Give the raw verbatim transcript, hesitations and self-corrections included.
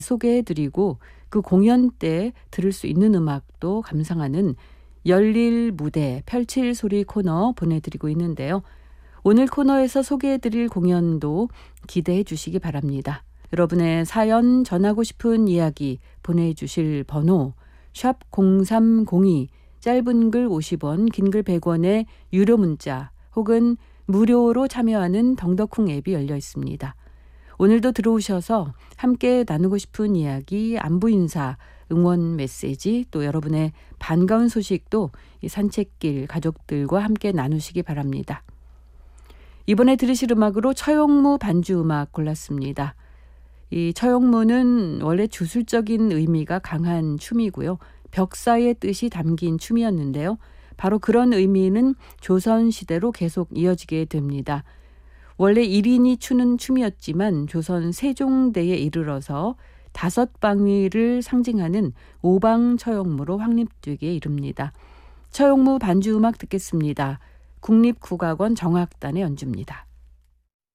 소개해드리고 그 공연 때 들을 수 있는 음악도 감상하는 열릴 무대 펼칠 소리 코너 보내드리고 있는데요. 오늘 코너에서 소개해드릴 공연도 기대해 주시기 바랍니다. 여러분의 사연, 전하고 싶은 이야기 보내주실 번호 샵 공삼공이, 짧은 글 오십 원, 긴 글 백 원의 유료 문자 혹은 무료로 참여하는 덩더쿵 앱이 열려 있습니다. 오늘도 들어오셔서 함께 나누고 싶은 이야기, 안부 인사, 응원 메시지, 또 여러분의 반가운 소식도 이 산책길 가족들과 함께 나누시기 바랍니다. 이번에 들으실 음악으로 처용무 반주 음악 골랐습니다. 이 처용무는 원래 주술적인 의미가 강한 춤이고요. 벽사의 뜻이 담긴 춤이었는데요. 바로 그런 의미는 조선시대로 계속 이어지게 됩니다. 원래 일 인이 추는 춤이었지만 조선 세종대에 이르러서 다섯 방위를 상징하는 오방처용무로 확립되게 이릅니다. 처용무 반주 음악 듣겠습니다. 국립국악원 정악단의 연주입니다.